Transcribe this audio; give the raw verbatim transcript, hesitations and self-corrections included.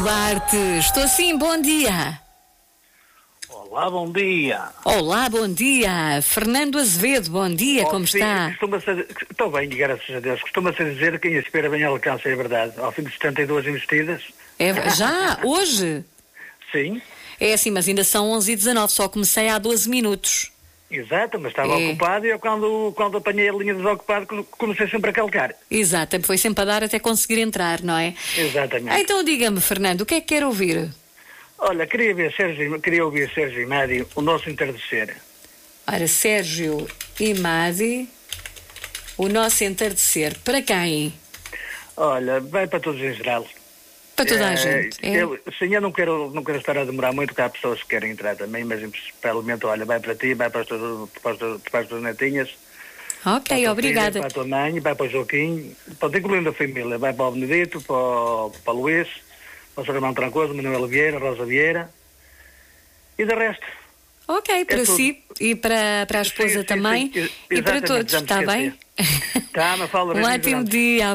Duarte. Estou sim, bom dia. Olá, bom dia. Olá, bom dia. Fernando Azevedo, bom dia, Oh, como sim, está? costuma-se- Estou bem, graças a Deus. Costuma-se dizer que quem espera bem alcança, é verdade. Ao fim de setenta e duas investidas, É, já? Hoje? sim, É assim, mas ainda são onze e dezanove, só comecei há doze minutos. exato, mas estava É. ocupado e eu quando, quando apanhei a linha desocupado come- comecei sempre a calcar. Exato, foi sempre a dar até conseguir entrar, não é? Exatamente. Então diga-me, Fernando, o que é que quer ouvir? Olha, queria ver Sérgio, queria ouvir Sérgio e Mário, o nosso entardecer. Ora, Sérgio e Madi, o nosso entardecer. Para quem? Olha, vai para todos em geral. Para toda a Eh, gente. É? eu, sim, eu não quero, não quero estar a demorar muito, porque há pessoas que querem entrar também, mas principalmente, olha, vai para ti, vai para as tuas, para as tuas, para as tuas netinhas. Para a Ok, tua obrigada. filha, para a tua mãe, vai para o Joaquim, pronto, incluindo a família, vai para o Benedito, para o, para o Luís, para o seu irmão Trancoso, Manuel Vieira, Rosa Vieira, e de resto. Ok, para tudo. si e para, para a esposa Sim, sim, também sim, e para exatamente, todos, já me está bem? esqueci. Tá, Mafalda, Um beijinhos ótimo grandes. dia.